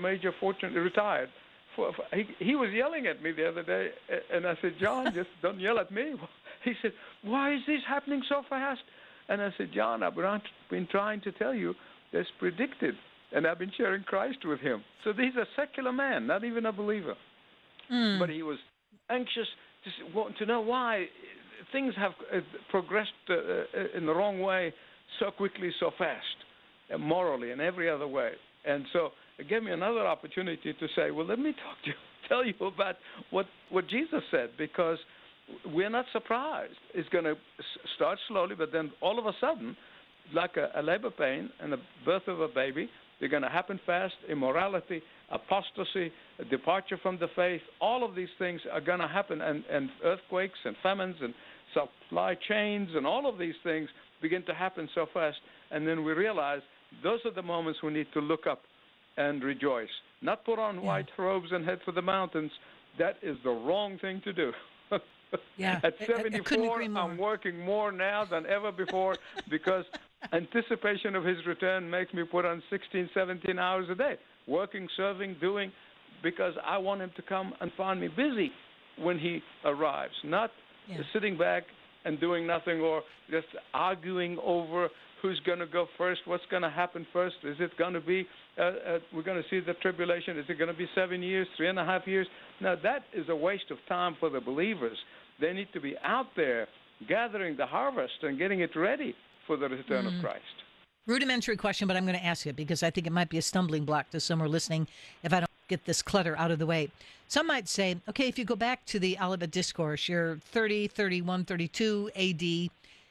major fortune, retired. He was yelling at me the other day, and I said, John, just don't yell at me. He said, why is this happening so fast? And I said, John, I've been trying to tell you that's predicted, and I've been sharing Christ with him. So he's a secular man, not even a believer. But he was anxious to know why things have progressed in the wrong way so quickly, so fast, morally, and every other way. And so it gave me another opportunity to say, well, let me tell you about what Jesus said, because we're not surprised. It's going to start slowly, but then all of a sudden, like a labor pain and the birth of a baby, they're going to happen fast. Immorality, apostasy, a departure from the faith, all of these things are going to happen, and earthquakes and famines and supply chains and all of these things begin to happen so fast. And then we realize those are the moments we need to look up and rejoice. Not put on white robes and head for the mountains. That is the wrong thing to do. At 74, I'm working more now than ever before because anticipation of his return makes me put on 16, 17 hours a day, working, serving, doing, because I want him to come and find me busy when he arrives, not sitting back and doing nothing or just arguing over who's going to go first, what's going to happen first. Is it going to be, we're going to see the tribulation, is it going to be 7 years, 3.5 years? Now, that is a waste of time for the believers. They need to be out there gathering the harvest and getting it ready for the return of Christ. Rudimentary question, but I'm going to ask it because I think it might be a stumbling block to someone listening if I don't get this clutter out of the way. Some might say, okay, if you go back to the Olivet Discourse, you're 30, 31, 32 A.D.,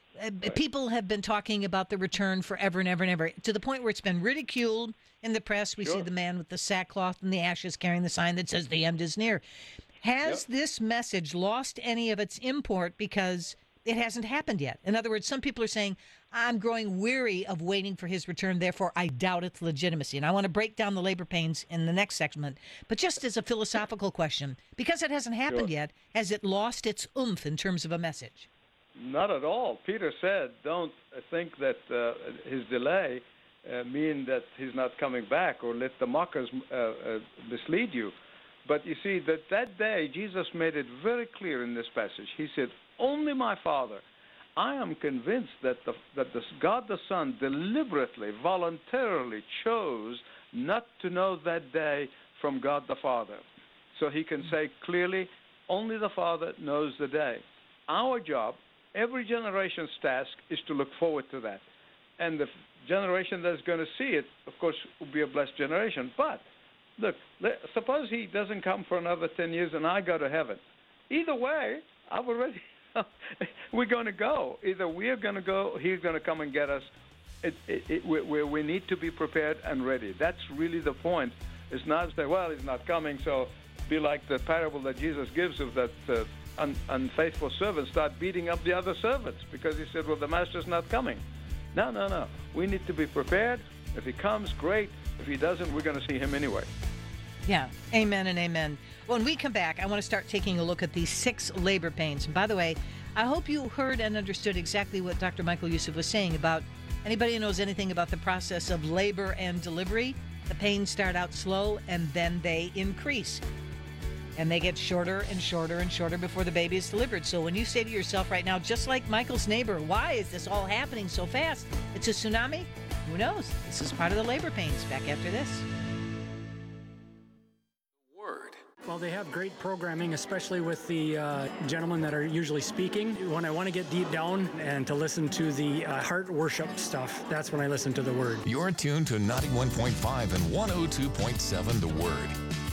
people have been talking about the return forever and ever and ever, to the point where it's been ridiculed in the press. We see the man with the sackcloth and the ashes carrying the sign that says the end is near. Has this message lost any of its import because it hasn't happened yet? In other words, some people are saying, I'm growing weary of waiting for his return, therefore I doubt its legitimacy. And I want to break down the labor pains in the next segment. But just as a philosophical question, because it hasn't happened yet, has it lost its oomph in terms of a message? Not at all. Peter said, don't think that his delay mean that he's not coming back, or let the mockers mislead you. But you see, that day, Jesus made it very clear in this passage. He said, only my Father. I am convinced that God the Son deliberately, voluntarily chose not to know that day from God the Father. So he can say clearly, only the Father knows the day. Our job, every generation's task, is to look forward to that. And the generation that's going to see it, of course, will be a blessed generation. But, look, suppose he doesn't come for another 10 years and I go to heaven. Either way, I've already... we're going to go. Either we're going to go, he's going to come and get us. We need to be prepared and ready. That's really the point. It's not say, well, he's not coming, so be like the parable that Jesus gives of that unfaithful servant start beating up the other servants because he said, well, the master's not coming. No. We need to be prepared. If he comes, great. If he doesn't, we're going to see him anyway. Yeah, amen and amen. When we come back, I want to start taking a look at these 6 labor pains. And by the way, I hope you heard and understood exactly what Dr. Michael Youssef was saying about anybody who knows anything about the process of labor and delivery. The pains start out slow and then they increase. And they get shorter and shorter and shorter before the baby is delivered. So when you say to yourself right now, just like Michael's neighbor, why is this all happening so fast? It's a tsunami? Who knows? This is part of the labor pains. Back after this. Well, they have great programming, especially with the gentlemen that are usually speaking. When I want to get deep down and to listen to the heart worship stuff, that's when I listen to the Word. You're tuned to 91.5 and 102.7 The Word.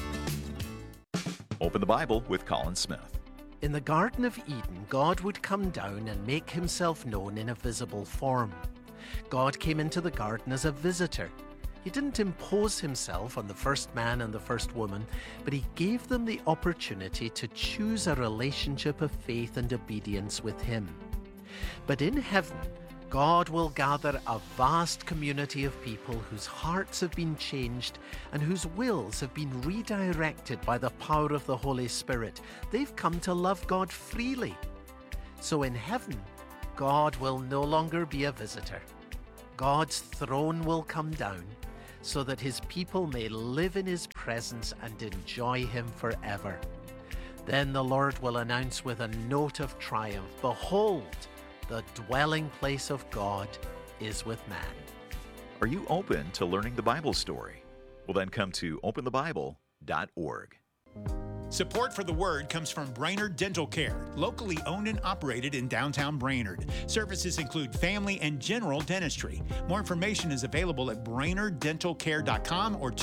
Open the Bible with Colin Smith. In the Garden of Eden, God would come down and make himself known in a visible form. God came into the garden as a visitor. He didn't impose himself on the first man and the first woman, but he gave them the opportunity to choose a relationship of faith and obedience with him. But in heaven, God will gather a vast community of people whose hearts have been changed and whose wills have been redirected by the power of the Holy Spirit. They've come to love God freely. So in heaven, God will no longer be a visitor. God's throne will come down. so that his people may live in his presence and enjoy him forever. Then the Lord will announce with a note of triumph, behold, the dwelling place of God is with man. Are you open to learning the Bible story? Well, then come to openthebible.org. Support for the Word comes from Brainerd Dental Care, locally owned and operated in downtown Brainerd. Services include family and general dentistry. More information is available at brainerddentalcare.com or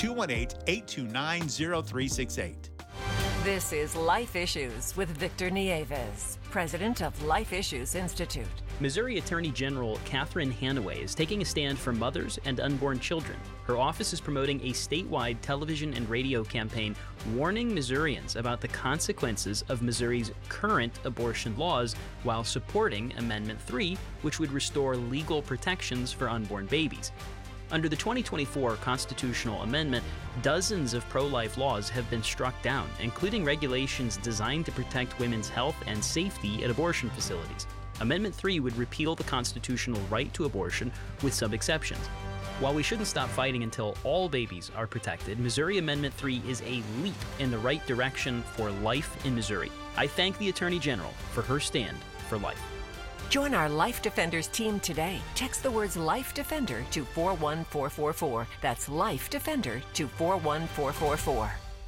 218-829-0368. This is Life Issues with Victor Nieves, president of Life Issues Institute. Missouri Attorney General Catherine Hanaway is taking a stand for mothers and unborn children. Her office is promoting a statewide television and radio campaign warning Missourians about the consequences of Missouri's current abortion laws while supporting Amendment 3, which would restore legal protections for unborn babies. Under the 2024 constitutional amendment, dozens of pro-life laws have been struck down, including regulations designed to protect women's health and safety at abortion facilities. Amendment 3 would repeal the constitutional right to abortion with some exceptions. While we shouldn't stop fighting until all babies are protected, Missouri Amendment 3 is a leap in the right direction for life in Missouri. I thank the Attorney General for her stand for life. Join our Life Defenders team today. Text the words Life Defender to 41444. That's Life Defender to 41444.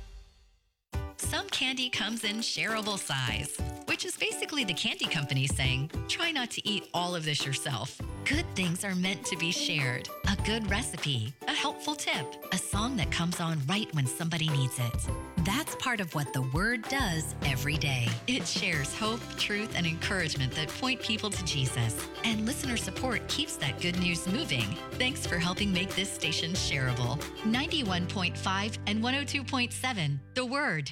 Some candy comes in shareable size, which is basically the candy company saying, try not to eat all of this yourself. Good things are meant to be shared. A good recipe, a helpful tip, a song that comes on right when somebody needs it. That's part of what the Word does every day. It shares hope, truth, and encouragement that point people to Jesus. And listener support keeps that good news moving. Thanks for helping make this station shareable. 91.5 and 102.7, The Word.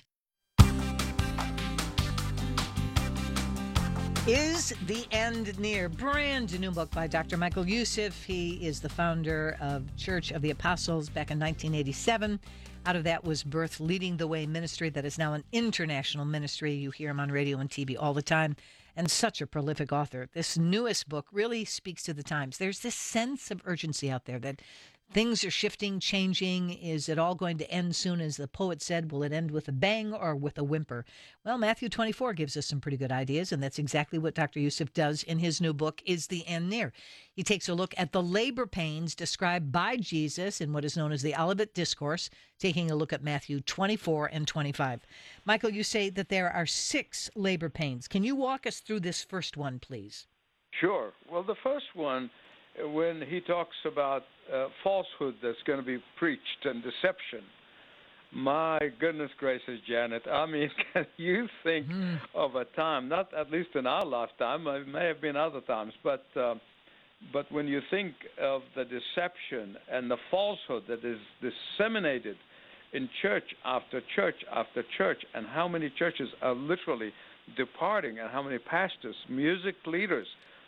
Is the End Near? Brand new book by Dr. Michael Youssef. He is the founder of Church of the Apostles back in 1987. Out of that was birthed Leading the Way Ministry, that is now an international ministry. You hear him on radio and TV all the time, and such a prolific author. This newest book really speaks to the times. There's this sense of urgency out there that things are shifting, changing. Is it all going to end soon? As the poet said, will it end with a bang or with a whimper? Well, Matthew 24 gives us some pretty good ideas, and that's exactly what Dr. Youssef does in his new book, Is the End Near? He takes a look at the labor pains described by Jesus in what is known as the Olivet Discourse, taking a look at Matthew 24 and 25. Michael, you say that there are 6 labor pains. Can you walk us through this first one, please? Sure. Well, the first one, when he talks about falsehood that's going to be preached and deception, my goodness gracious, Janet, I mean, can you think of a time, not at least in our lifetime, it may have been other times, but when you think of the deception and the falsehood that is disseminated in church after church after church, and how many churches are literally departing, and how many pastors, music leaders,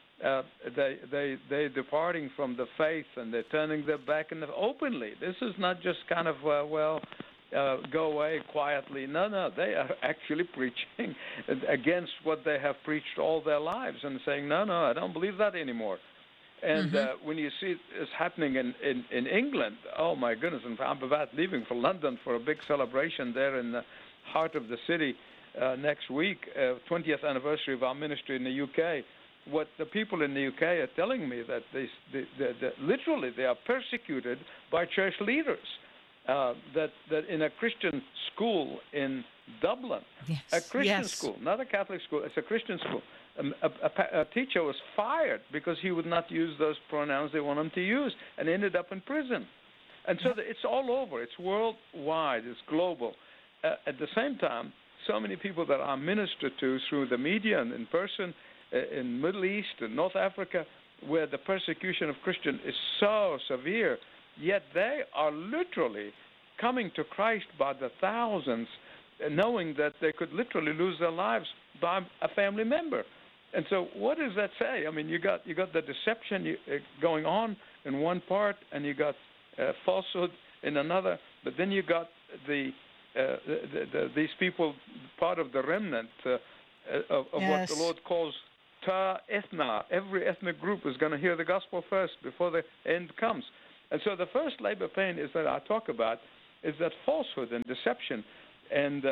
they departing from the faith, and they're turning their back openly. This is not just kind of go away quietly. No, they are actually preaching against what they have preached all their lives, and saying, no, I don't believe that anymore. And when you see this happening in England, oh my goodness! And I'm about leaving for London for a big celebration there in the heart of the city next week, 20th anniversary of our ministry in the UK. What the people in the UK are telling me, that they literally they are persecuted by church leaders. That in a Christian school in Dublin, a Christian school, not a Catholic school, it's a Christian school. A teacher was fired because he would not use those pronouns they want him to use, and ended up in prison. And so it's all over. It's worldwide. It's global. At the same time, so many people that are ministered to through the media and in person, in Middle East and North Africa, where the persecution of Christians is so severe, yet they are literally coming to Christ by the thousands, knowing that they could literally lose their lives by a family member. And so what does that say? I mean, you got the deception going on in one part, and you got falsehood in another, but then you got these people, part of the remnant of what the Lord calls ta ethna. Every ethnic group is going to hear the gospel first before the end comes. And so the first labor pain is that I talk about is that falsehood and deception, and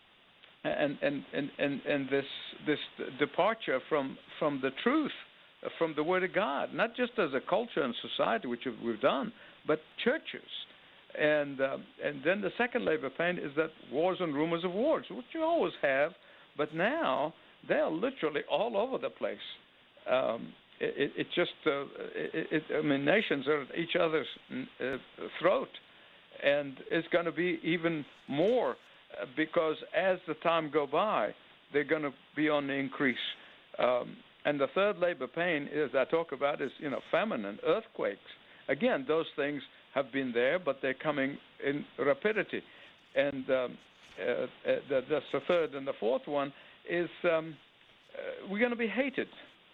this departure from the truth, from the Word of God, not just as a culture and society, which we've done, but churches. And then the second labor pain is that wars and rumors of wars, which you always have, but now they are literally all over the place. Nations are at each other's throat, and it's going to be even more because as the time go by, they're going to be on the increase. And the third labor pain, as I talk about, is famine and earthquakes. Again, those things have been there, but they're coming in rapidity. And that's the third. And the fourth one is we're going to be hated.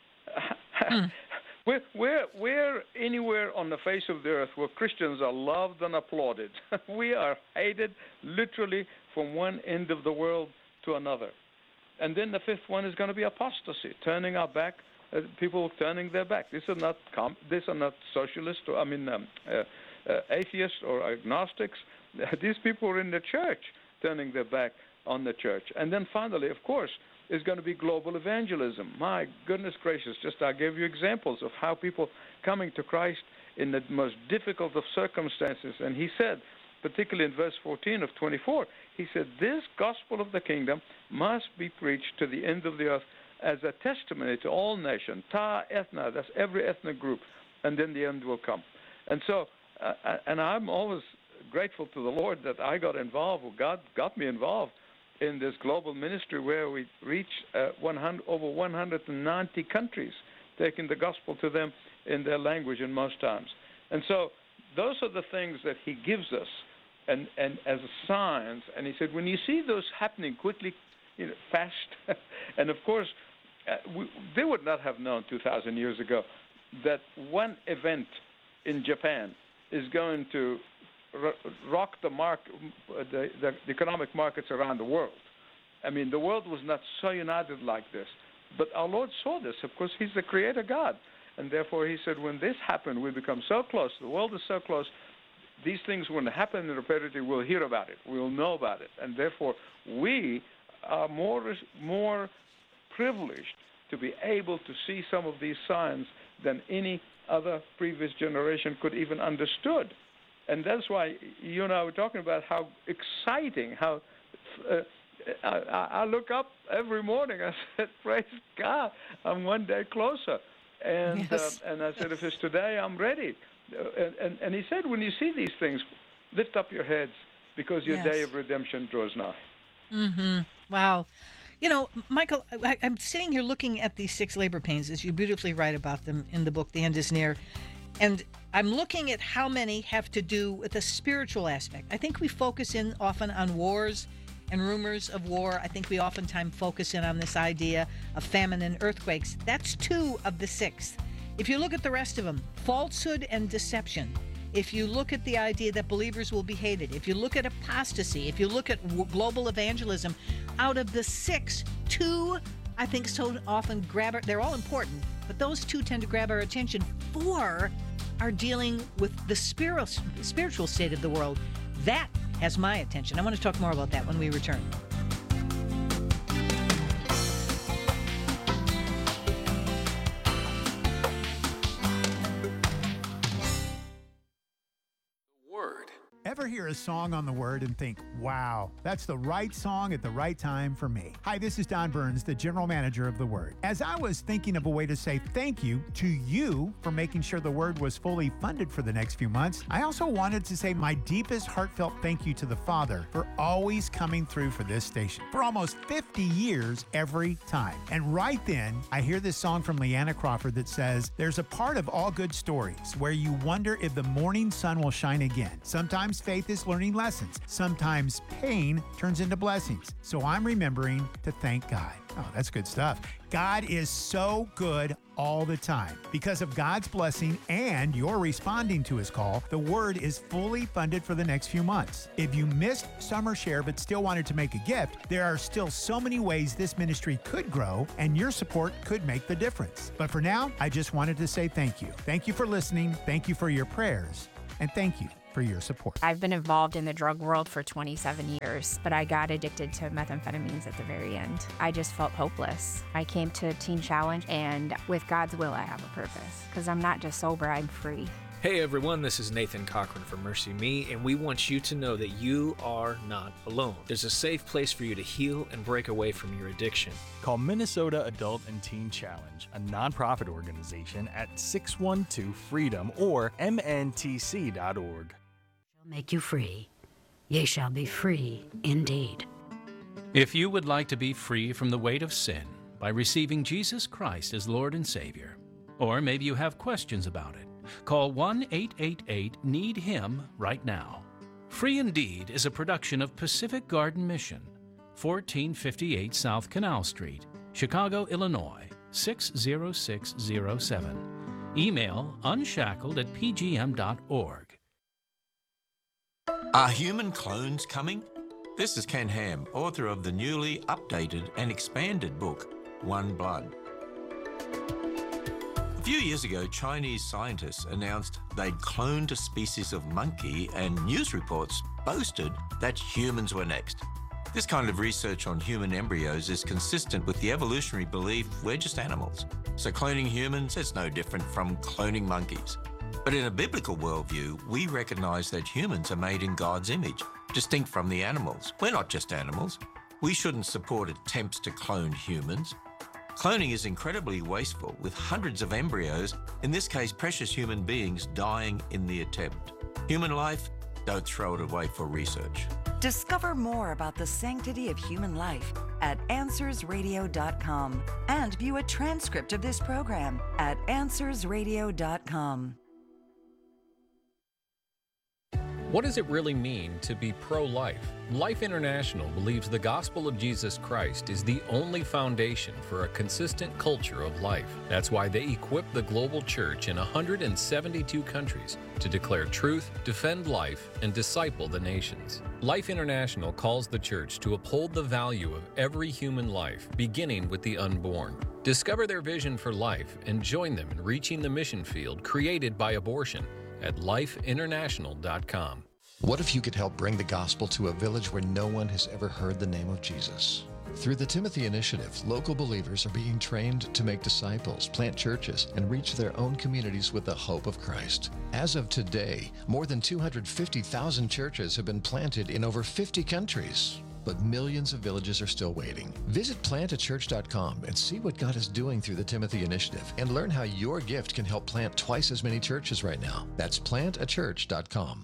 We're anywhere on the face of the earth where Christians are loved and applauded. We are hated literally from one end of the world to another. And then the fifth one is going to be apostasy, turning our back, people turning their back. These are not socialists, or atheists or agnostics. These people are in the church turning their back on the church. And then finally, of course, is going to be global evangelism. My goodness gracious, I gave you examples of how people coming to Christ in the most difficult of circumstances. And he said, particularly in verse 14 of 24, he said, this gospel of the kingdom must be preached to the end of the earth as a testimony to all nations, ta ethna, that's every ethnic group, and then the end will come. And so, and I'm always grateful to the Lord that I got involved, or God got me involved in this global ministry where we reach over 190 countries, taking the gospel to them in their language in most times. And so those are the things that he gives us and as signs. And he said, when you see those happening quickly, fast, and of course, they would not have known 2,000 years ago that one event in Japan is going to rock the economic markets around the world. I mean, the world was not so united like this. But our Lord saw this. Of course, he's the creator God. And therefore, he said, when this happened, we become so close, the world is so close, these things, when they happen in rapidity, we'll hear about it. We'll know about it. And therefore, we are more privileged to be able to see some of these signs than any other previous generation could even understood. And that's why you and I were talking about how exciting, how I look up every morning. I said, praise God, I'm one day closer. And yes. And I said, if it's today, I'm ready. And he said, when you see these things, lift up your heads because your day of redemption draws nigh. Mm-hmm. Wow. Michael, I'm sitting here looking at these 6 labor pains, as you beautifully write about them in the book, The End is Near. And I'm looking at how many have to do with a spiritual aspect. I think we focus in often on wars and rumors of war. I think we oftentimes focus in on this idea of famine and earthquakes. That's 2 of the 6. If you look at the rest of them, falsehood and deception. If you look at the idea that believers will be hated, if you look at apostasy, if you look at global evangelism, out of the 6, 2, I think so often they're all important, but those 2 tend to grab our attention. 4 are dealing with the spiritual state of the world. That has my attention. I want to talk more about that when we return. Ever hear a song on the Word and think, wow, that's the right song at the right time for me? Hi, this is Don Burns, the General Manager of the Word. As I was thinking of a way to say thank you to you for making sure the Word was fully funded for the next few months, I also wanted to say my deepest heartfelt thank you to the Father for always coming through for this station for almost 50 years every time. And right then, I hear this song from Leanna Crawford that says, there's a part of all good stories where you wonder if the morning sun will shine again. Sometimes faith is learning lessons. Sometimes pain turns into blessings. So I'm remembering to thank God. Oh, that's good stuff. God is so good all the time. Because of God's blessing and your responding to his call, the Word is fully funded for the next few months. If you missed Summer Share but still wanted to make a gift, there are still so many ways this ministry could grow, and your support could make the difference. But for now, I just wanted to say thank you. Thank you for listening. Thank you for your prayers. And thank you for your support. I've been involved in the drug world for 27 years, but I got addicted to methamphetamines at the very end. I just felt hopeless. I came to Teen Challenge, and with God's will, I have a purpose. Because I'm not just sober, I'm free. Hey everyone, this is Nathan Cochran from Mercy Me, and we want you to know that you are not alone. There's a safe place for you to heal and break away from your addiction. Call Minnesota Adult and Teen Challenge, a nonprofit organization, at 612-FREEDOM or mntc.org. Shall make you free. Ye shall be free indeed. If you would like to be free from the weight of sin by receiving Jesus Christ as Lord and Savior, or maybe you have questions about it, call 1-888-NEED-HIM right now. Free Indeed is a production of Pacific Garden Mission, 1458 South Canal Street, Chicago, Illinois, 60607. Email unshackled@pgm.org. Are human clones coming? This is Ken Ham, author of the newly updated and expanded book, One Blood. A few years ago, Chinese scientists announced they'd cloned a species of monkey, and news reports boasted that humans were next. This kind of research on human embryos is consistent with the evolutionary belief we're just animals. So cloning humans is no different from cloning monkeys. But in a biblical worldview, we recognize that humans are made in God's image, distinct from the animals. We're not just animals. We shouldn't support attempts to clone humans. Cloning is incredibly wasteful, with hundreds of embryos, in this case precious human beings, dying in the attempt. Human life, don't throw it away for research. Discover more about the sanctity of human life at AnswersRadio.com and view a transcript of this program at AnswersRadio.com. What does it really mean to be pro-life? Life International believes the gospel of Jesus Christ is the only foundation for a consistent culture of life. That's why they equip the global church in 172 countries to declare truth, defend life, and disciple the nations. Life International calls the church to uphold the value of every human life, beginning with the unborn. Discover their vision for life and join them in reaching the mission field created by abortion at lifeinternational.com. What if you could help bring the gospel to a village where no one has ever heard the name of Jesus? Through the Timothy Initiative, local believers are being trained to make disciples, plant churches, and reach their own communities with the hope of Christ. As of today, more than 250,000 churches have been planted in over 50 countries. But millions of villages are still waiting. Visit plantachurch.com and see what God is doing through the Timothy Initiative and learn how your gift can help plant twice as many churches right now. That's plantachurch.com.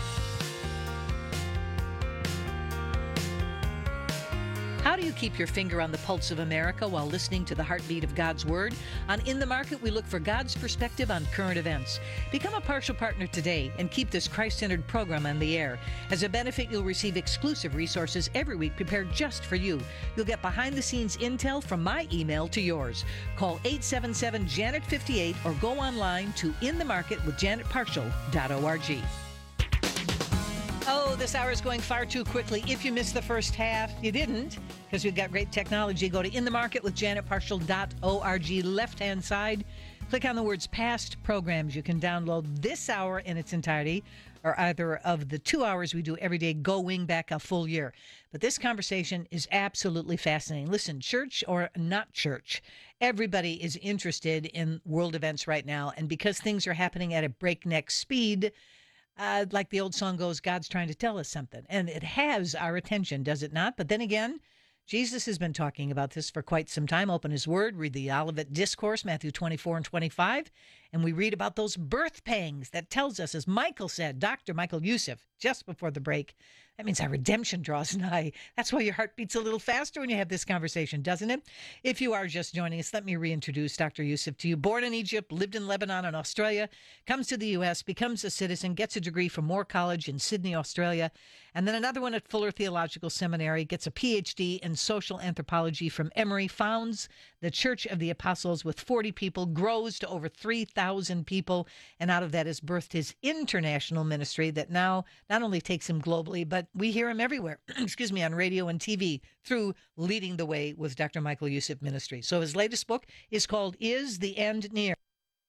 How do you keep your finger on the pulse of America while listening to the heartbeat of God's Word? On In the Market, we look for God's perspective on current events. Become a partial partner today and keep this Christ-centered program on the air. As a benefit, you'll receive exclusive resources every week prepared just for you. You'll get behind-the-scenes intel from my email to yours. Call 877-JANET-58 or go online to inthemarketwithjanetpartial.org. Oh, this hour is going far too quickly. If you missed the first half, you didn't, because we've got great technology. Go to inthemarketwithjanetpartial.org, left-hand side. Click on the words past programs. You can download this hour in its entirety, or either of the 2 hours we do every day going back a full year. But this conversation is absolutely fascinating. Listen, church or not church, everybody is interested in world events right now. And because things are happening at a breakneck speed, like the old song goes, God's trying to tell us something. And it has our attention, does it not? But then again, Jesus has been talking about this for quite some time. Open his word, read the Olivet Discourse, Matthew 24 and 25, and we read about those birth pangs that tells us, as Michael said, Dr. Michael Youssef, just before the break, that means our redemption draws nigh. That's why your heart beats a little faster when you have this conversation, doesn't it? If you are just joining us, let me reintroduce Dr. Youssef to you. Born in Egypt, lived in Lebanon and Australia, comes to the U.S., becomes a citizen, gets a degree from Moore College in Sydney, Australia, and then another one at Fuller Theological Seminary, gets a Ph.D. in social anthropology from Emory, founds the Church of the Apostles with 40 people, grows to over 3,000 people, and out of that has birthed his international ministry that now not only takes him globally, but we hear him everywhere, on radio and TV through Leading the Way with Dr. Michael Youssef Ministry. So his latest book is called Is the End Near?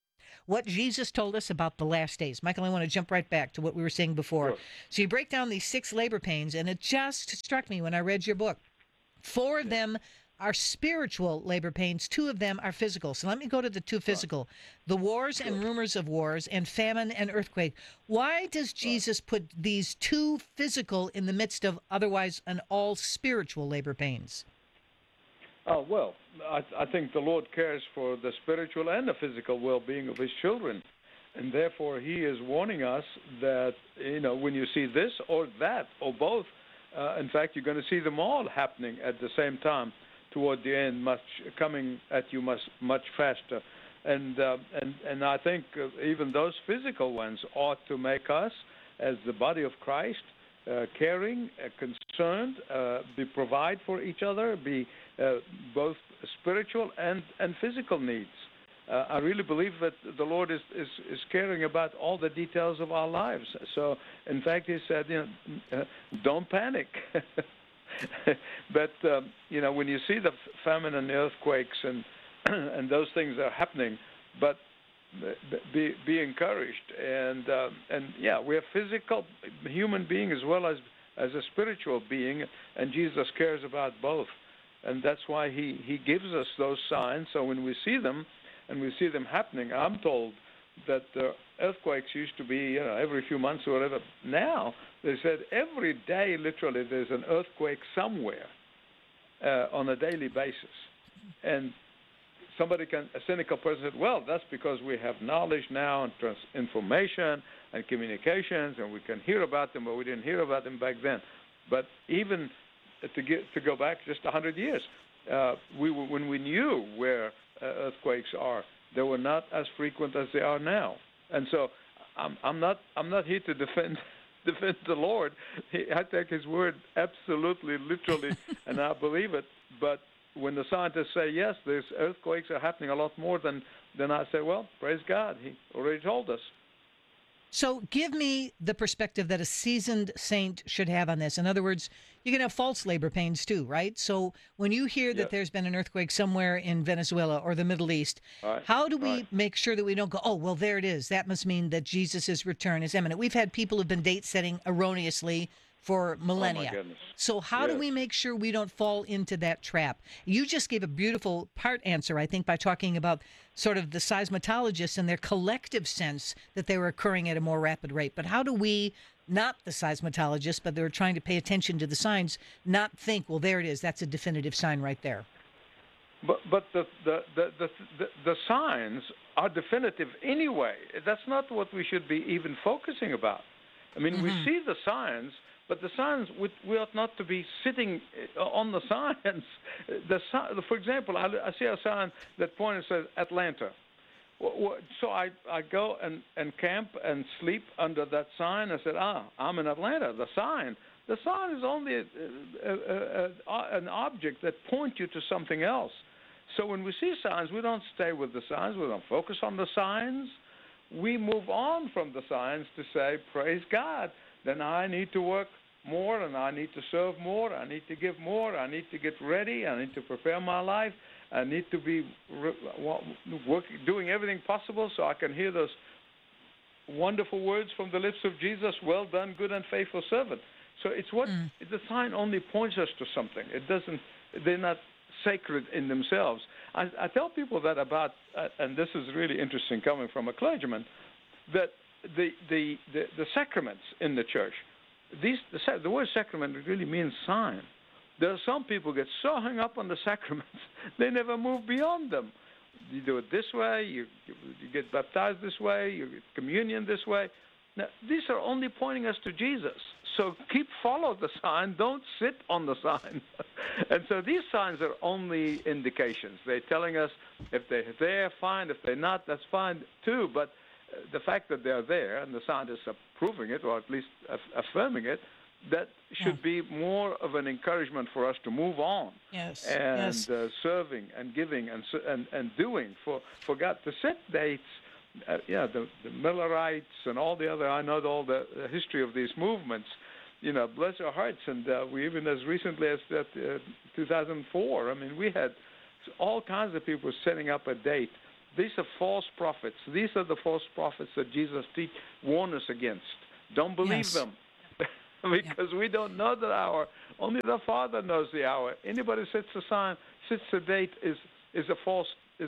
what Jesus told us about the last days. Michael, I want to jump right back to what we were saying before. Sure. So you break down these 6 labor pains, and it just struck me when I read your book. 4 of them are spiritual labor pains. 2 of them are physical. So let me go to the 2 physical. The wars and rumors of wars and famine and earthquake. Why does Jesus put these 2 physical in the midst of otherwise an all spiritual labor pains? Oh, well, I think the Lord cares for the spiritual and the physical well-being of his children. And therefore, he is warning us that, when you see this or that or both, in fact, you're going to see them all happening at the same time toward the end, coming at you much faster. And I think even those physical ones ought to make us, as the body of Christ, caring, concerned, provide for each other, be both spiritual and physical needs. I really believe that the Lord is caring about all the details of our lives. So, in fact, he said, don't panic. But, when you see the famine and the earthquakes and those things are happening, but be encouraged. And we're a physical human being as well as a spiritual being, and Jesus cares about both. And that's why he gives us those signs. So when we see them, and we see them happening, I'm told that earthquakes used to be, every few months or whatever. Now, they said every day, literally, there's an earthquake somewhere on a daily basis. And a cynical person said, well, that's because we have knowledge now and information and communications, and we can hear about them, but we didn't hear about them back then. But even to go back just 100 years, when we knew where earthquakes are, they were not as frequent as they are now. And so I'm not here to defend the Lord. I take his word absolutely literally, and I believe it. But when the scientists say, yes, these earthquakes are happening a lot more, then I say, well, praise God. He already told us. So give me the perspective that a seasoned saint should have on this. In other words, you can have false labor pains too, right? So when you hear that there's been an earthquake somewhere in Venezuela or the Middle East, how do we make sure that we don't go, oh, well, there it is. That must mean that Jesus' return is imminent. We've had people who've been date setting erroneously for millennia. Oh, my goodness. So how do we make sure we don't fall into that trap? You just gave a beautiful part answer, I think, by talking about sort of the seismologists and their collective sense that they were occurring at a more rapid rate. But how do we, not the seismologists, but they're trying to pay attention to the signs, not think, well, there it is, that's a definitive sign right there? But the signs are definitive anyway. That's not what we should be even focusing about. I mean, we see the signs, but the signs, we ought not to be sitting on the signs. For example, I see a sign that points and says Atlanta. So I go and camp and sleep under that sign. I said, I'm in Atlanta. The sign is only an object that points you to something else. So when we see signs, we don't stay with the signs. We don't focus on the signs. We move on from the signs to say, praise God. Then I need to work more, and I need to serve more. I need to give more. I need to get ready. I need to prepare my life. I need to be doing everything possible so I can hear those wonderful words from the lips of Jesus, well done, good and faithful servant. So it's what the sign only points us to something. It doesn't. They're not sacred in themselves. I tell people that about, and this is really interesting coming from a clergyman, that the sacraments in the church, the word sacrament really means sign. There are some people get so hung up on the sacraments, they never move beyond them. You do it this way, you get baptized this way, you get communion this way. Now, these are only pointing us to Jesus. So follow the sign, don't sit on the sign. And so these signs are only indications. They're telling us if they're there, fine. If they're not, that's fine too. But the fact that they're there, and the scientists are proving it, or at least affirming it, that should be more of an encouragement for us to move on. Yes. And serving and giving and doing for God. To set dates, the Millerites and all the other, I know all the history of these movements, bless our hearts. And we even as recently as 2004, I mean, we had all kinds of people setting up a date These are false prophets. These are the false prophets that Jesus warned us against. Don't believe them, because we don't know the hour. Only the Father knows the hour. Anybody sets a date is a false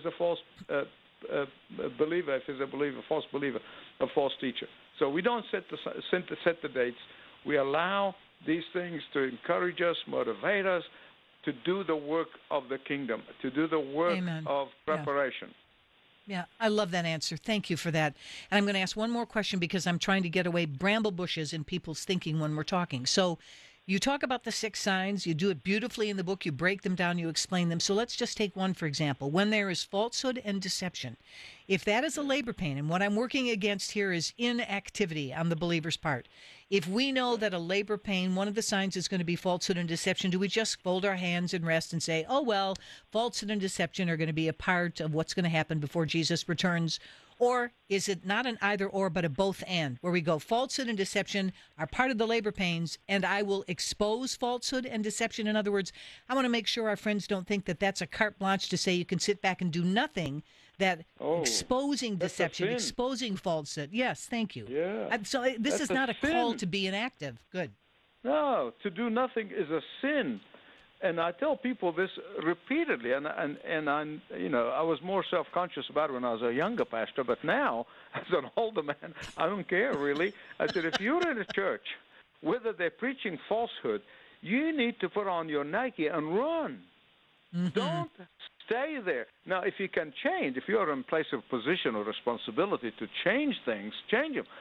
believer. If he's a believer, false believer, a false teacher. So we don't set the dates. We allow these things to encourage us, motivate us to do the work of the kingdom, to do the work of preparation. Yeah, I love that answer. Thank you for that. And I'm going to ask one more question because I'm trying to get away bramble bushes in people's thinking when we're talking. So you talk about the 6 signs. You do it beautifully in the book. You break them down. You explain them. So let's just take one, for example. When there is falsehood and deception, if that is a labor pain, and what I'm working against here is inactivity on the believer's part. If we know that a labor pain, one of the signs is going to be falsehood and deception, do we just fold our hands and rest and say, oh, well, falsehood and deception are going to be a part of what's going to happen before Jesus returns? Or is it not an either or, but a both and, where we go, falsehood and deception are part of the labor pains, and I will expose falsehood and deception? In other words, I want to make sure our friends don't think that that's a carte blanche to say you can sit back and do nothing, that exposing deception, exposing falsehood. Yes, thank you. Yeah. So this is not a call to be inactive. Good. No, to do nothing is a sin. And I tell people this repeatedly, and I was more self-conscious about it when I was a younger pastor, but now, as an older man, I don't care really. I said, if you're in a church, whether they're preaching falsehood, you need to put on your Nike and run. Don't stay there. Now, if you can change, if you're in a place of position or responsibility to change things, change them.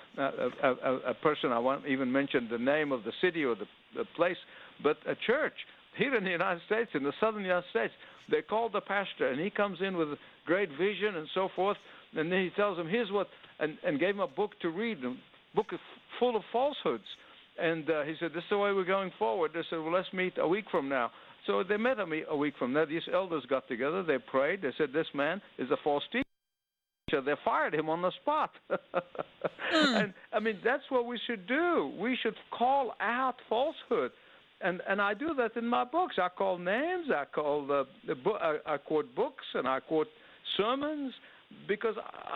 A person, I won't even mention the name of the city or the place, but a church here in the United States, in the southern United States, they call the pastor, and he comes in with a great vision and so forth, and then he tells them, here's what, and gave him a book to read, a book full of falsehoods. And he said, this is the way we're going forward. They said, well, let's meet a week from now. So they met a week from now. These elders got together. They prayed. They said, this man is a false teacher. They fired him on the spot. And, I mean, that's what we should do. We should call out falsehood. And I do that in my books. I call names. I call I quote books, and I quote sermons, because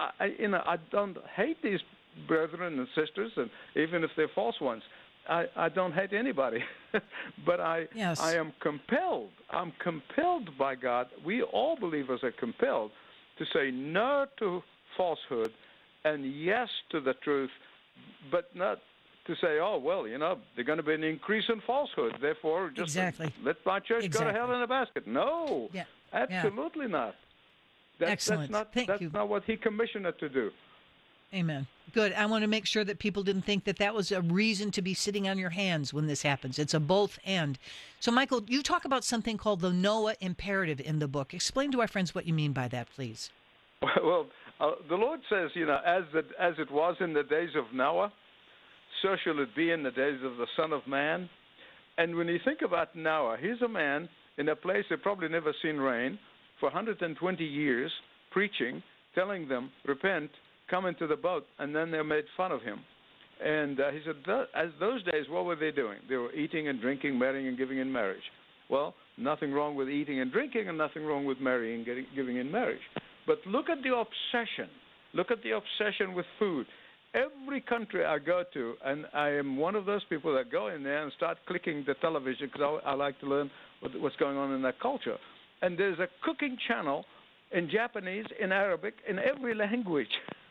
I don't hate these brethren and sisters, and even if they're false ones. I don't hate anybody, but I am compelled. I'm compelled by God. We all believers are compelled to say no to falsehood and yes to the truth, but not to say, oh, well, there's going to be an increase in falsehood. Therefore, just let my church go to hell in a basket. No, absolutely not. Excellent. That's not what he commissioned it to do. Amen. Good. I want to make sure that people didn't think that was a reason to be sitting on your hands when this happens. It's a both and. So, Michael, you talk about something called the Noah imperative in the book. Explain to our friends what you mean by that, please. Well, the Lord says, as it was in the days of Noah, so shall it be in the days of the Son of Man. And when you think about Noah, he's a man in a place they've probably never seen rain for 120 years, preaching, telling them, repent, come into the boat, and then they made fun of him. And he said, as those days, what were they doing? They were eating and drinking, marrying and giving in marriage. Well, nothing wrong with eating and drinking, and nothing wrong with marrying and giving in marriage. But look at the obsession. Look at the obsession with food. Every country I go to, and I am one of those people that go in there and start clicking the television because I like to learn what's going on in that culture. And there's a cooking channel in Japanese, in Arabic, in every language.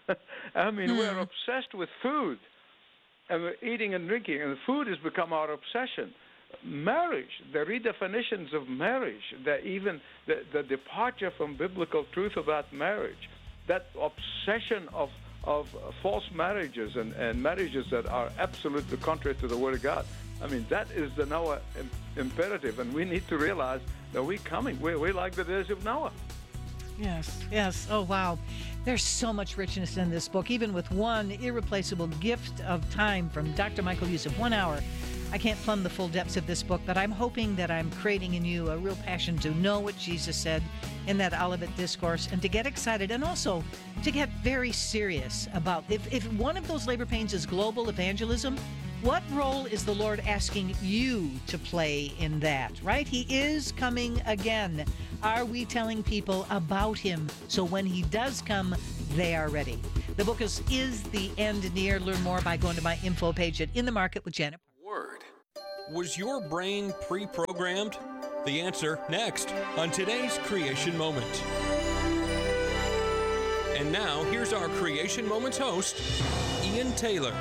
I mean, we're obsessed with food, and we're eating and drinking, and food has become our obsession. Marriage, the redefinitions of marriage, even the departure from biblical truth about marriage, that obsession of false marriages and marriages that are absolutely contrary to the Word of God. I mean, that is the Noah imperative, and we need to realize that we're coming. We're like the days of Noah. Yes. Oh, wow. There's so much richness in this book, even with one irreplaceable gift of time from Dr. Michael Youssef. 1 hour. I can't plumb the full depths of this book, but I'm hoping that I'm creating in you a real passion to know what Jesus said in that Olivet Discourse and to get excited and also to get very serious about if one of those labor pains is global evangelism, What role is the Lord asking you to play in that, right? He is coming again. Are we telling people about him so when he does come, they are ready? The book is the End Near? Learn more by going to my info page at In the Market with Janet. Word. Was your brain pre-programmed? The answer next on today's Creation Moment. And now, here's our Creation Moments host, Ian Taylor.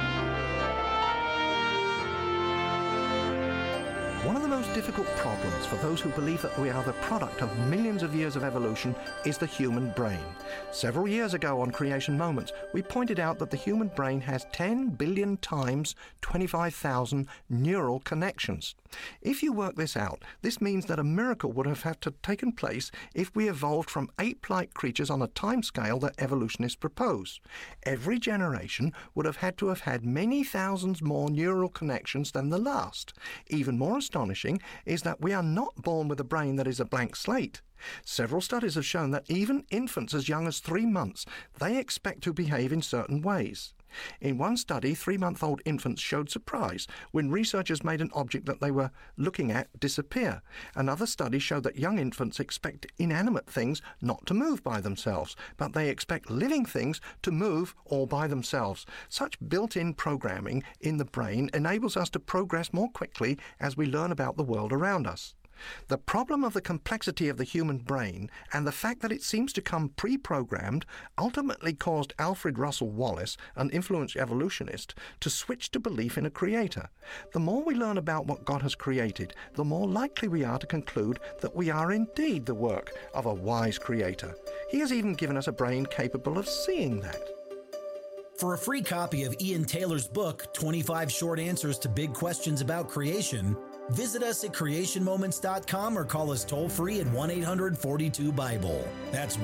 One of the most difficult problems for those who believe that we are the product of millions of years of evolution is the human brain. Several years ago on Creation Moments, we pointed out that the human brain has 10 billion times 25,000 neural connections. If you work this out, this means that a miracle would have had to taken place if we evolved from ape-like creatures on a timescale that evolutionists propose. Every generation would have had to have had many thousands more neural connections than the last. Even more astonishing is that we are not born with a brain that is a blank slate. Several studies have shown that even infants as young as 3 months, they expect to behave in certain ways. In one study, 3-month-old infants showed surprise when researchers made an object that they were looking at disappear. Another study showed that young infants expect inanimate things not to move by themselves, but they expect living things to move all by themselves. Such built-in programming in the brain enables us to progress more quickly as we learn about the world around us. The problem of the complexity of the human brain and the fact that it seems to come pre-programmed ultimately caused Alfred Russel Wallace, an influential evolutionist, to switch to belief in a creator. The more we learn about what God has created, the more likely we are to conclude that we are indeed the work of a wise creator. He has even given us a brain capable of seeing that. For a free copy of Ian Taylor's book, 25 Short Answers to Big Questions About Creation, visit us at creationmoments.com or call us toll-free at 1-800-42-BIBLE. That's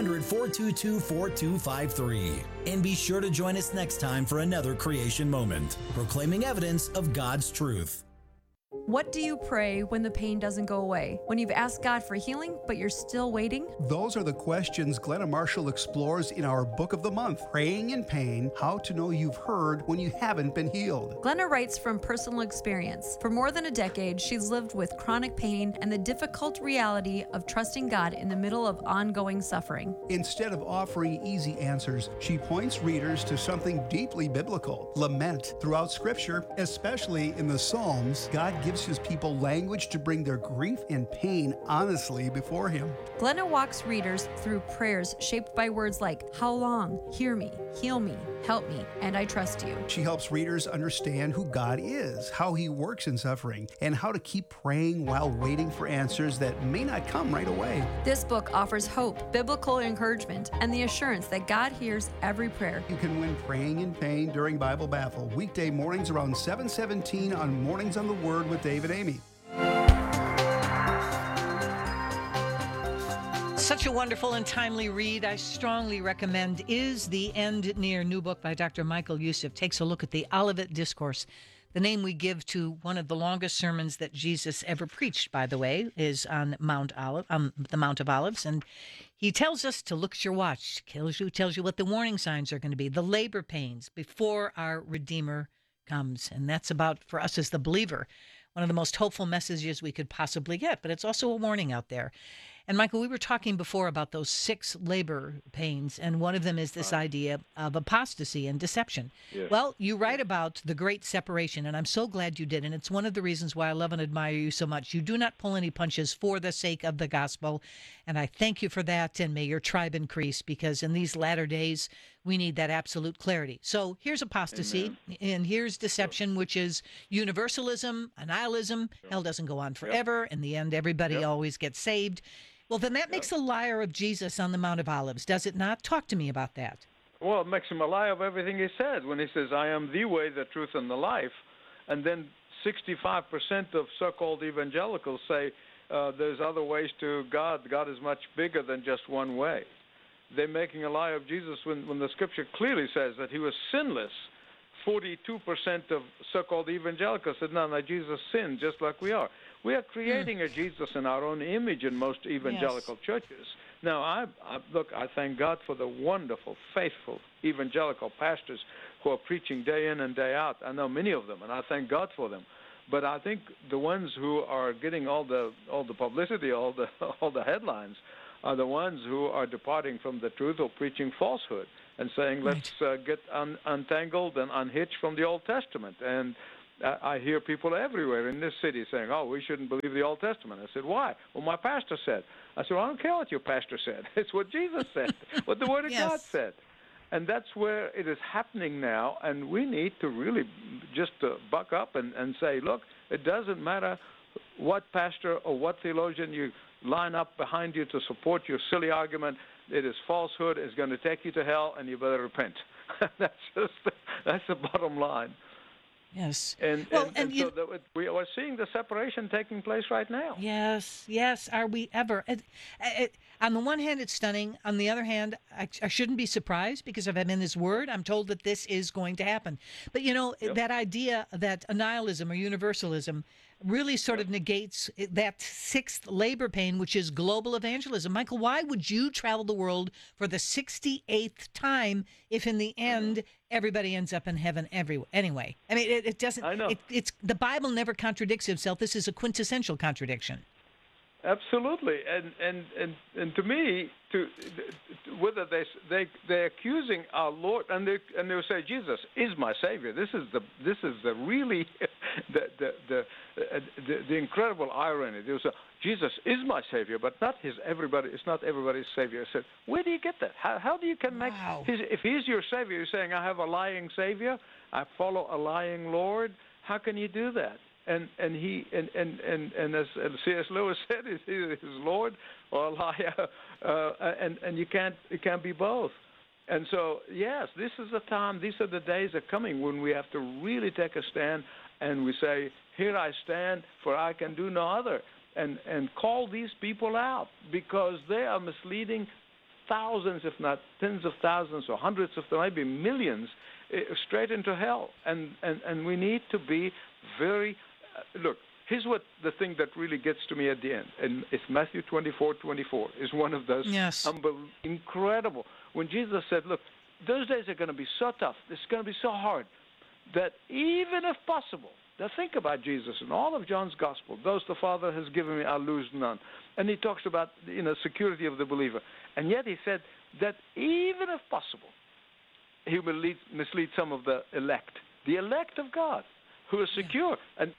1-800-422-4253. And be sure to join us next time for another Creation Moment, proclaiming evidence of God's truth. What do you pray when the pain doesn't go away? When you've asked God for healing, but you're still waiting? Those are the questions Glenna Marshall explores in our Book of the Month, Praying in Pain, How to Know You've Heard When You Haven't Been Healed. Glenna writes from personal experience. For more than a decade, she's lived with chronic pain and the difficult reality of trusting God in the middle of ongoing suffering. Instead of offering easy answers, she points readers to something deeply biblical, lament. Throughout Scripture, especially in the Psalms, God gives his people language to bring their grief and pain honestly before him. Glenna walks readers through prayers shaped by words like, how long, hear me, heal me, help me, and I trust you. She helps readers understand who God is, how he works in suffering, and how to keep praying while waiting for answers that may not come right away. This book offers hope, biblical encouragement, and the assurance that God hears every prayer. You can win Praying in Pain during Bible Battle, weekday mornings around 7:17 on Mornings on the Word with David Amy. Such a wonderful and timely read. I strongly recommend Is the End Near? New book by Dr. Michael Youssef. Takes a look at the Olivet Discourse. The name we give to one of the longest sermons that Jesus ever preached, by the way, is on the Mount of Olives. And he tells us to look at your watch. Tells you what the warning signs are going to be, the labor pains before our Redeemer comes. And that's about, for us as the believer, one of the most hopeful messages we could possibly get. But it's also a warning out there. And Michael, we were talking before about those 6 labor pains, and one of them is this idea of apostasy and deception. Yes. Well, you write about the great separation, and I'm so glad you did, and it's one of the reasons why I love and admire you so much. You do not pull any punches for the sake of the gospel, and I thank you for that, and may your tribe increase, because in these latter days, we need that absolute clarity. So here's apostasy, and here's deception, which is universalism, annihilism. Hell doesn't go on forever. In the end, everybody always gets saved. Well, then that makes a liar of Jesus on the Mount of Olives, does it not? Talk to me about that. Well, it makes him a liar of everything he said when he says, I am the way, the truth, and the life. And then 65% of so-called evangelicals say there's other ways to God. God is much bigger than just one way. They're making a lie of Jesus when the Scripture clearly says that he was sinless. 42% of so-called evangelicals said, no, Jesus sinned just like we are. We are creating a Jesus in our own image in most evangelical churches. Now, look, I thank God for the wonderful, faithful evangelical pastors who are preaching day in and day out. I know many of them, and I thank God for them. But I think the ones who are getting all the publicity, all the headlines, are the ones who are departing from the truth or preaching falsehood and saying, let's get untangled and unhitched from the Old Testament. And I hear people everywhere in this city saying, oh, we shouldn't believe the Old Testament. I said, why? Well, my pastor said. I said, well, I don't care what your pastor said. It's what Jesus said, what the Word of God said. And that's where it is happening now, and we need to really just buck up and say, look, it doesn't matter what pastor or what theologian you line up behind you to support your silly argument. It is falsehood. It's going to take you to hell, and you better repent. That's the bottom line. Yes. And so we are seeing the separation taking place right now. Yes. Are we ever? On the one hand, it's stunning. On the other hand, I shouldn't be surprised because if I'm in His Word, I'm told that this is going to happen. But, that idea that annihilism or universalism really sort of negates that sixth labor pain, which is global evangelism. Michael, why would you travel the world for the 68th time if in the end everybody ends up in heaven anyway? I mean, it doesn't. I know. It's the Bible never contradicts itself. This is a quintessential contradiction. Absolutely, and to me, whether they're accusing our Lord, and they'll say Jesus is my Savior. This is the really the incredible irony. They'll say Jesus is my Savior, but it's not everybody's Savior. I said, where do you get that? How do you connect? Wow. If He's your Savior, you're saying I have a lying Savior, I follow a lying Lord. How can you do that? And as C.S. Lewis said, he's either his Lord or a liar, and you can't be both. And so, yes, this is the time. These are the days that are coming when we have to really take a stand, and we say, "Here I stand, for I can do no other," and call these people out because they are misleading thousands, if not tens of thousands, or hundreds of them, maybe millions, straight into hell. And we need to be very. Look, here's what the thing that really gets to me at the end, and it's Matthew 24:24 is one of those incredible. When Jesus said, look, those days are going to be so tough, it's going to be so hard, that even if possible, now think about Jesus in all of John's Gospel, those the Father has given me, I'll lose none. And he talks about, security of the believer. And yet he said that even if possible, he will mislead some of the elect of God, who are secure. And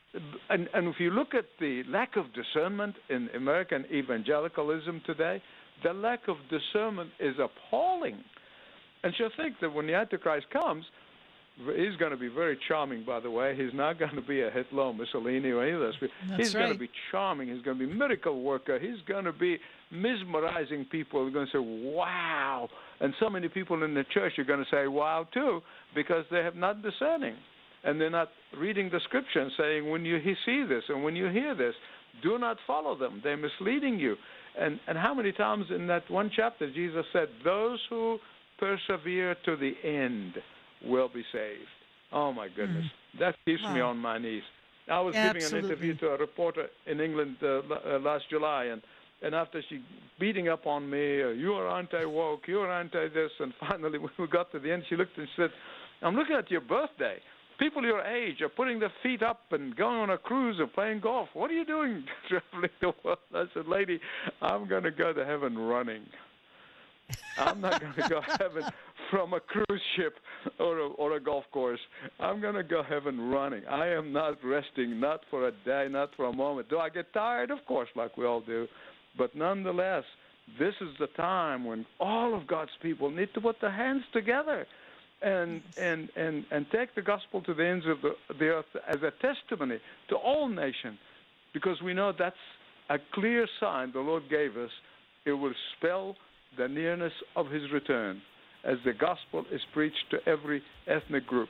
if you look at the lack of discernment in American evangelicalism today, the lack of discernment is appalling. And so think that when the Antichrist comes, he's going to be very charming, by the way. He's not going to be a Hitler or Mussolini or any of those people. He's going to be charming. He's going to be a miracle worker. He's going to be mesmerizing people. They're going to say, wow. And so many people in the church are going to say, wow, too, because they have not discerning. And they're not reading the Scripture and saying, when you see this and when you hear this, do not follow them. They're misleading you. And how many times in that one chapter Jesus said, those who persevere to the end will be saved. Oh, my goodness. That keeps me on my knees. I was giving an interview to a reporter in England last July, and after she beating up on me, you are anti-woke, you are anti-this, and finally when we got to the end, she looked and said, I'm looking at your birthday. People your age are putting their feet up and going on a cruise or playing golf. What are you doing traveling the world? I said, lady, I'm going to go to heaven running. I'm not going to go to heaven from a cruise ship or a golf course. I'm going to go heaven running. I am not resting, not for a day, not for a moment. Do I get tired? Of course, like we all do. But nonetheless, this is the time when all of God's people need to put their hands together and take the gospel to the ends of the earth as a testimony to all nations, because we know that's a clear sign the Lord gave us. It will spell the nearness of His return as the gospel is preached to every ethnic group.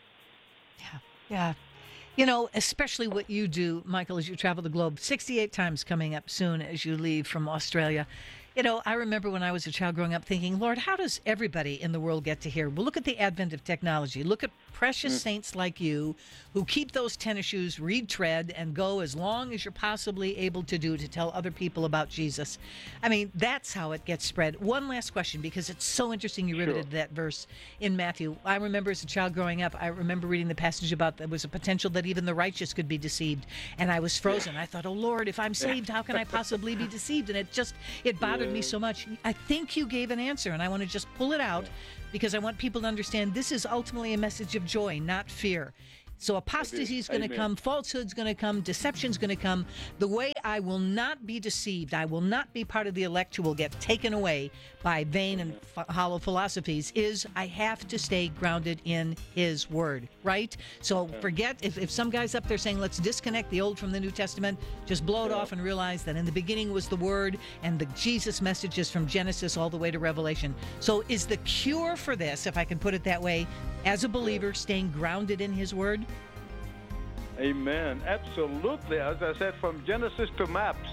Yeah. Especially what you do, Michael, as you travel the globe, 68 times coming up soon as you leave from Australia. You know, I remember when I was a child growing up thinking, Lord, how does everybody in the world get to hear? Well, look at the advent of technology. Look at precious saints like you who keep those tennis shoes, read, tread, and go as long as you're possibly able to do to tell other people about Jesus. I mean, that's how it gets spread. One last question, because it's so interesting you riveted that verse in Matthew. I remember as a child growing up, I remember reading the passage about there was a potential that even the righteous could be deceived. And I was frozen. I thought, oh, Lord, if I'm saved, how can I possibly be deceived? And it bothered me so much. I think you gave an answer, and I want to just pull it out because I want people to understand this is ultimately a message of joy, not fear. So apostasy is going to come, falsehood's going to come, deception's going to come. The way I will not be deceived, I will not be part of the elect who will get taken away by vain and hollow philosophies, is I have to stay grounded in His Word, right? So forget, if some guy's up there saying, let's disconnect the Old from the New Testament, just blow it off and realize that in the beginning was the Word, and the Jesus message is from Genesis all the way to Revelation. So is the cure for this, if I can put it that way, as a believer, staying grounded in His Word? Amen. Absolutely. As I said, from Genesis to maps.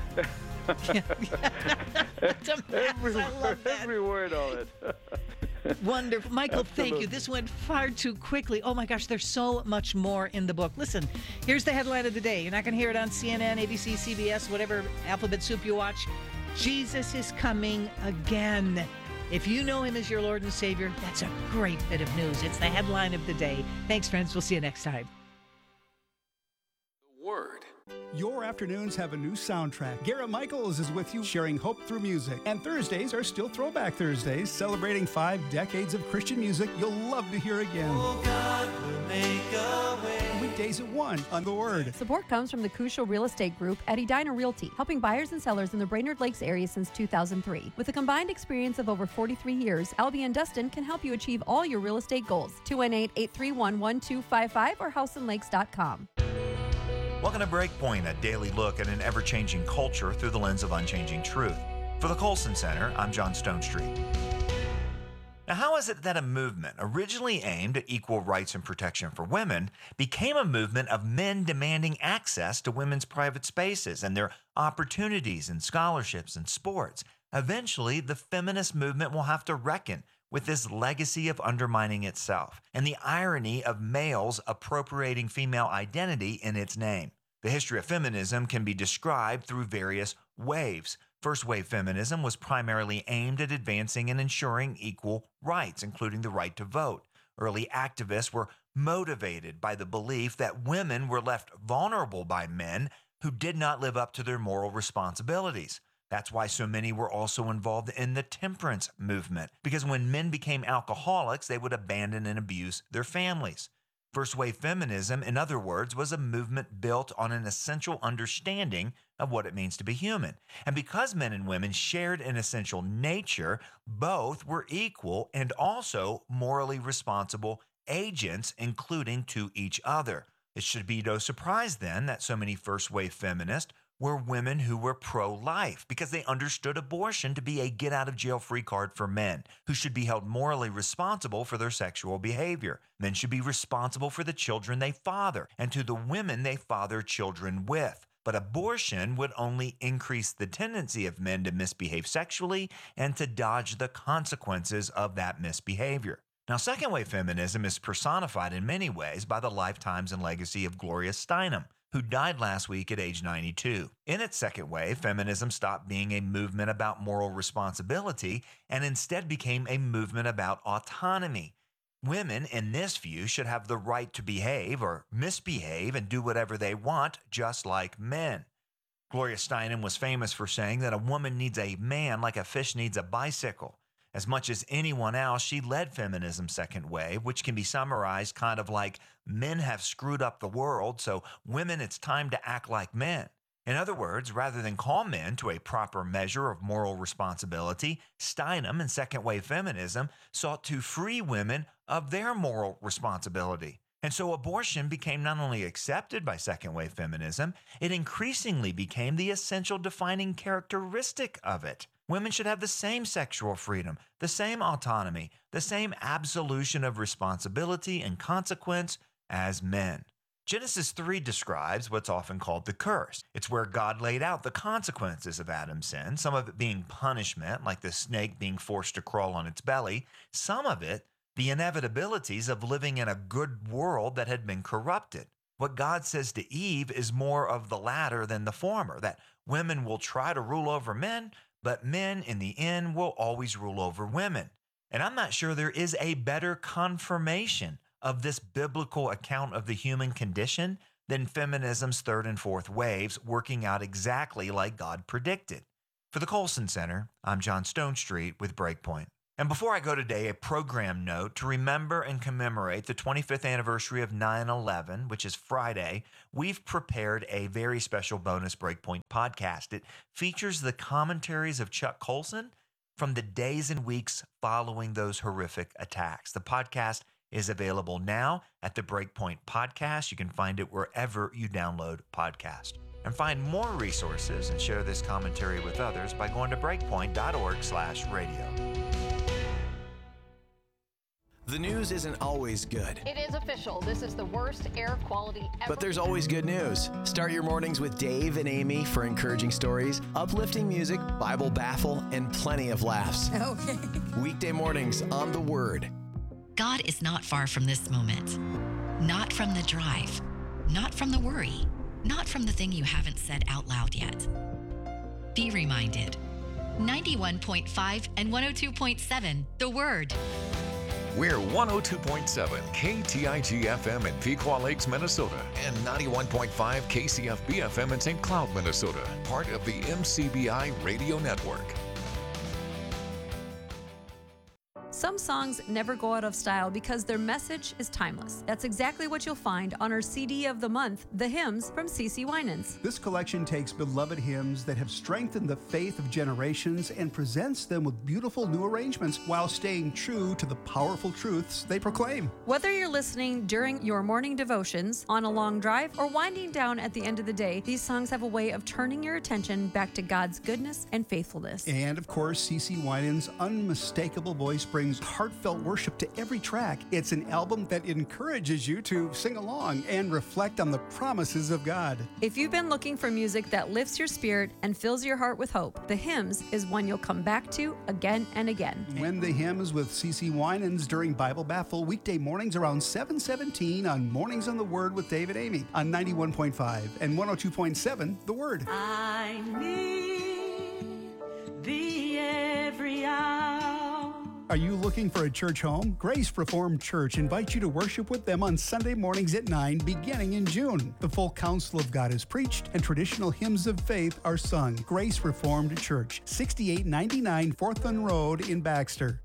Every word of it. Wonderful. Michael, thank you. This went far too quickly. Oh, my gosh, there's so much more in the book. Listen, here's the headline of the day. You're not going to hear it on CNN, ABC, CBS, whatever alphabet soup you watch. Jesus is coming again. If you know Him as your Lord and Savior, that's a great bit of news. It's the headline of the day. Thanks, friends. We'll see you next time. Word. Your afternoons have a new soundtrack. Garrett Michaels is with you, sharing hope through music. And Thursdays are still Throwback Thursdays, celebrating 5 decades of Christian music you'll love to hear again. Oh, God will make a way. Weekdays at 1 on The Word. Support comes from the Cusho Real Estate Group at Edina Realty, helping buyers and sellers in the Brainerd Lakes area since 2003. With a combined experience of over 43 years, Albie and Dustin can help you achieve all your real estate goals. 218-831-1255 or houseandlakes.com. Welcome to Breakpoint, a daily look at an ever-changing culture through the lens of unchanging truth. For the Colson Center, I'm John Stonestreet. Now, how is it that a movement originally aimed at equal rights and protection for women became a movement of men demanding access to women's private spaces and their opportunities in scholarships and sports? Eventually, the feminist movement will have to reckon with this legacy of undermining itself and the irony of males appropriating female identity in its name. The history of feminism can be described through various waves. First wave feminism was primarily aimed at advancing and ensuring equal rights, including the right to vote. Early activists were motivated by the belief that women were left vulnerable by men who did not live up to their moral responsibilities. That's why so many were also involved in the temperance movement, because when men became alcoholics, they would abandon and abuse their families. First wave feminism, in other words, was a movement built on an essential understanding of what it means to be human. And because men and women shared an essential nature, both were equal and also morally responsible agents, including to each other. It should be no surprise then that so many first wave feminists were women who were pro-life because they understood abortion to be a get-out-of-jail-free card for men who should be held morally responsible for their sexual behavior. Men should be responsible for the children they father and to the women they father children with. But abortion would only increase the tendency of men to misbehave sexually and to dodge the consequences of that misbehavior. Now, second-wave feminism is personified in many ways by the lifetimes and legacy of Gloria Steinem, who died last week at age 92. In its second wave, feminism stopped being a movement about moral responsibility and instead became a movement about autonomy. Women, in this view, should have the right to behave or misbehave and do whatever they want, just like men. Gloria Steinem was famous for saying that a woman needs a man like a fish needs a bicycle. As much as anyone else, she led feminism's second wave, which can be summarized kind of like men have screwed up the world, so women, it's time to act like men. In other words, rather than call men to a proper measure of moral responsibility, Steinem and second wave feminism sought to free women of their moral responsibility. And so abortion became not only accepted by second wave feminism, it increasingly became the essential defining characteristic of it. Women should have the same sexual freedom, the same autonomy, the same absolution of responsibility and consequence as men. Genesis 3 describes what's often called the curse. It's where God laid out the consequences of Adam's sin, some of it being punishment, like the snake being forced to crawl on its belly, some of it the inevitabilities of living in a good world that had been corrupted. What God says to Eve is more of the latter than the former, that women will try to rule over men, but men in the end will always rule over women. And I'm not sure there is a better confirmation of this biblical account of the human condition than feminism's third and fourth waves working out exactly like God predicted. For the Colson Center, I'm John Stonestreet with Breakpoint. And before I go today, a program note to remember and commemorate the 25th anniversary of 9/11, which is Friday. We've prepared a very special bonus Breakpoint podcast. It features the commentaries of Chuck Colson from the days and weeks following those horrific attacks. The podcast is available now at the Breakpoint Podcast. You can find it wherever you download podcasts. And find more resources and share this commentary with others by going to breakpoint.org/radio. The news isn't always good. It is official. This is the worst air quality ever. But there's always good news. Start your mornings with Dave and Amy for encouraging stories, uplifting music, Bible baffle, and plenty of laughs. Okay. Weekday mornings on The Word. God is not far from this moment. Not from the drive. Not from the worry. Not from the thing you haven't said out loud yet. Be reminded. 91.5 and 102.7, The Word. We're 102.7 KTIG-FM in Pequot Lakes, Minnesota, and 91.5 KCFB-FM in St. Cloud, Minnesota, part of the MCBI Radio Network. Some songs never go out of style because their message is timeless. That's exactly what you'll find on our CD of the month, The Hymns from CeCe Winans. This collection takes beloved hymns that have strengthened the faith of generations and presents them with beautiful new arrangements while staying true to the powerful truths they proclaim. Whether you're listening during your morning devotions, on a long drive, or winding down at the end of the day, these songs have a way of turning your attention back to God's goodness and faithfulness. And of course, CeCe Winans' unmistakable voice brings heartfelt worship to every track. It's an album that encourages you to sing along and reflect on the promises of God. If you've been looking for music that lifts your spirit and fills your heart with hope, The Hymns is one you'll come back to again and again. When The Hymns with CeCe Winans during Bible Baffle, weekday mornings around 7:17 on Mornings on the Word with Dave and Amy on 91.5 and 102.7 The Word. I need thee every hour. Are you looking for a church home? Grace Reformed Church invites you to worship with them on Sunday mornings at 9 beginning in June. The full counsel of God is preached and traditional hymns of faith are sung. Grace Reformed Church, 6899 Forthland Road in Baxter.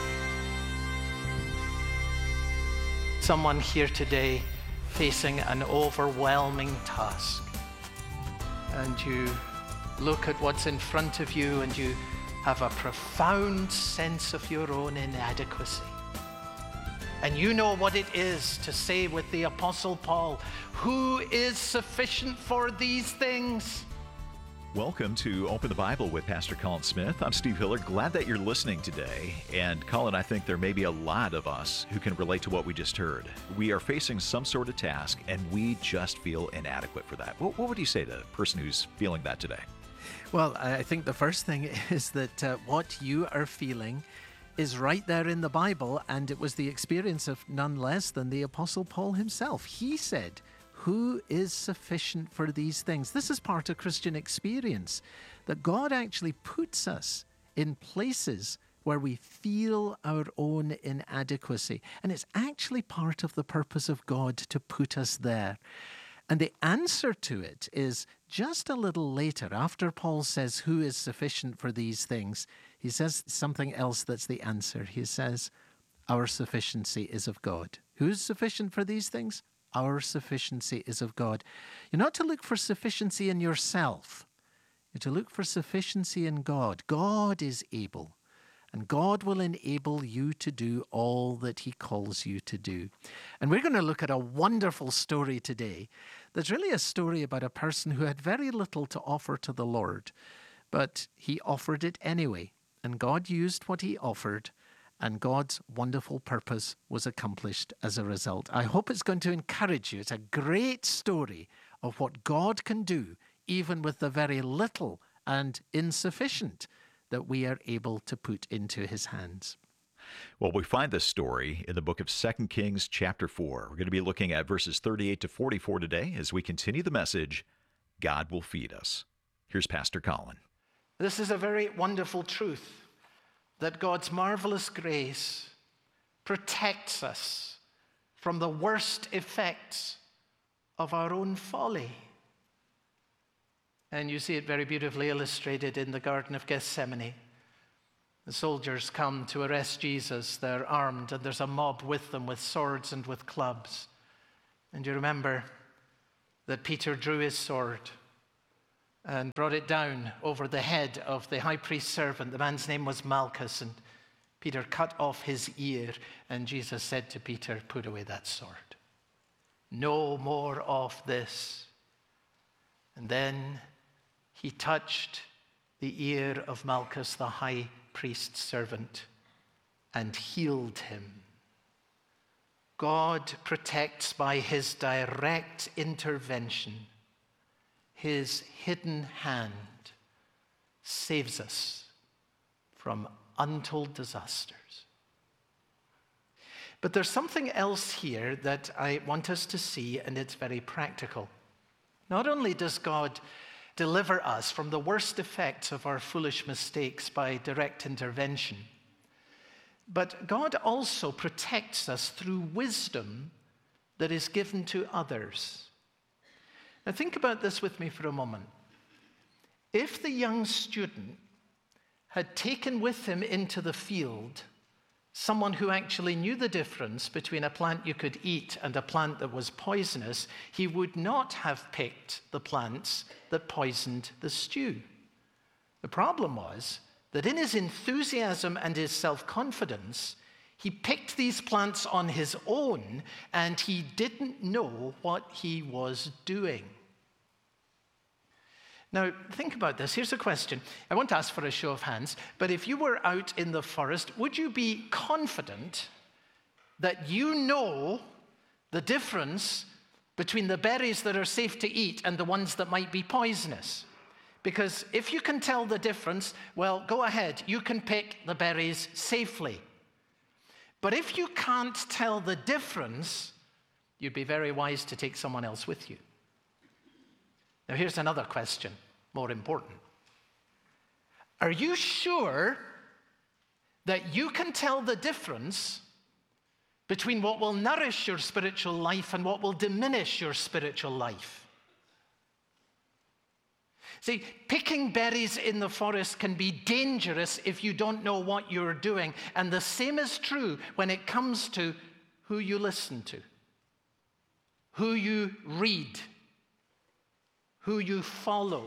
Someone here today facing an overwhelming task, and you look at what's in front of you and you have a profound sense of your own inadequacy. And you know what it is to say with the Apostle Paul, who is sufficient for these things? Welcome to Open the Bible with Pastor Colin Smith. I'm Steve Hiller. Glad that you're listening today. And Colin, I think there may be a lot of us who can relate to what we just heard. We are facing some sort of task and we just feel inadequate for that. What would you say to a person who's feeling that today? Well, I think the first thing is that what you are feeling is right there in the Bible, and it was the experience of none less than the Apostle Paul himself. He said, who is sufficient for these things? This is part of Christian experience, that God actually puts us in places where we feel our own inadequacy. And it's actually part of the purpose of God to put us there. And the answer to it is just a little later, after Paul says, who is sufficient for these things? He says something else that's the answer. He says, our sufficiency is of God. Who's sufficient for these things? Our sufficiency is of God. You're not to look for sufficiency in yourself. You're to look for sufficiency in God. God is able. And God will enable you to do all that he calls you to do. And we're going to look at a wonderful story today. That's really a story about a person who had very little to offer to the Lord, but he offered it anyway. And God used what he offered, And God's wonderful purpose was accomplished as a result. I hope it's going to encourage you. It's a great story of what God can do, even with the very little and insufficient that we are able to put into his hands. Well, we find this story in the book of 2 Kings chapter 4. We're going to be looking at verses 38 to 44 today as we continue the message, God will feed us. Here's Pastor Colin. This is a very wonderful truth, that God's marvelous grace protects us from the worst effects of our own folly. And you see it very beautifully illustrated in the Garden of Gethsemane. The soldiers come to arrest Jesus. They're armed, and there's a mob with them with swords and with clubs. And you remember that Peter drew his sword and brought it down over the head of the high priest's servant. The man's name was Malchus, and Peter cut off his ear, and Jesus said to Peter, put away that sword. No more of this. And then he touched the ear of Malchus, the high priest's servant, and healed him. God protects by his direct intervention. His hidden hand saves us from untold disasters. But there's something else here that I want us to see, and it's very practical. Not only does God deliver us from the worst effects of our foolish mistakes by direct intervention, but God also protects us through wisdom that is given to others. Now think about this with me for a moment. If the young student had taken with him into the field someone who actually knew the difference between a plant you could eat and a plant that was poisonous, he would not have picked the plants that poisoned the stew. The problem was that in his enthusiasm and his self-confidence, he picked these plants on his own, and he didn't know what he was doing. Now, think about this. Here's a question. I won't ask for a show of hands, but if you were out in the forest, would you be confident that you know the difference between the berries that are safe to eat and the ones that might be poisonous? Because if you can tell the difference, well, go ahead. You can pick the berries safely. But if you can't tell the difference, you'd be very wise to take someone else with you. Now, here's another question, more important. Are you sure that you can tell the difference between what will nourish your spiritual life and what will diminish your spiritual life? See, picking berries in the forest can be dangerous if you don't know what you're doing. And the same is true when it comes to who you listen to, who you read, who you follow.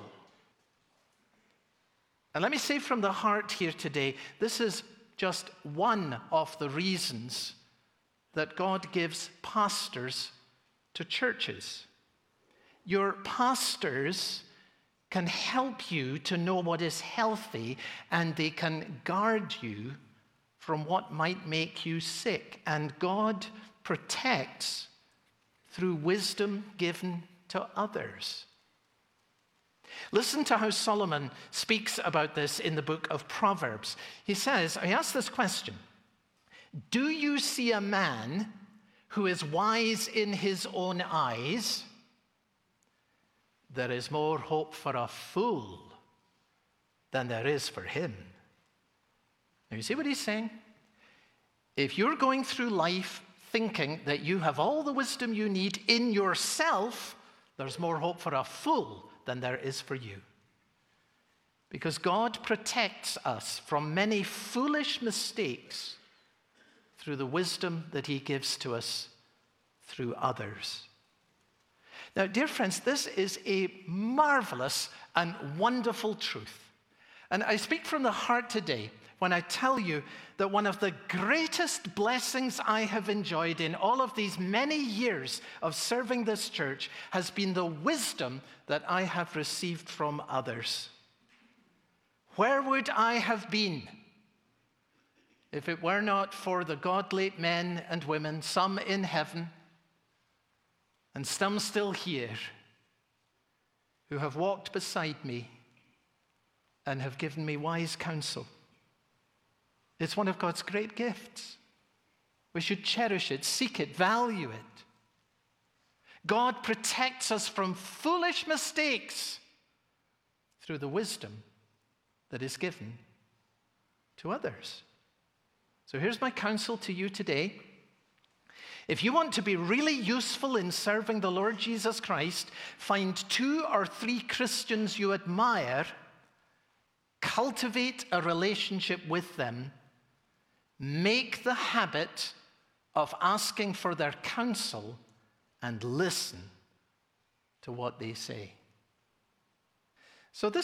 And let me say from the heart here today, this is just one of the reasons that God gives pastors to churches. Your pastors can help you to know what is healthy, and they can guard you from what might make you sick. And God protects through wisdom given to others. Listen to how Solomon speaks about this in the book of Proverbs. He says, I ask this question, do you see a man who is wise in his own eyes? There is more hope for a fool than there is for him. Now, you see what he's saying? If you're going through life thinking that you have all the wisdom you need in yourself, there's more hope for a fool than there is for you. Because God protects us from many foolish mistakes through the wisdom that he gives to us through others. Now, dear friends, this is a marvelous and wonderful truth. And I speak from the heart today when I tell you that one of the greatest blessings I have enjoyed in all of these many years of serving this church has been the wisdom that I have received from others. Where would I have been if it were not for the godly men and women, some in heaven and some still here, who have walked beside me and have given me wise counsel. It's one of God's great gifts. We should cherish it, seek it, value it. God protects us from foolish mistakes through the wisdom that is given to others. So here's my counsel to you today. If you want to be really useful in serving the Lord Jesus Christ, find 2 or 3 Christians you admire, cultivate a relationship with them, make the habit of asking for their counsel, and listen to what they say. So this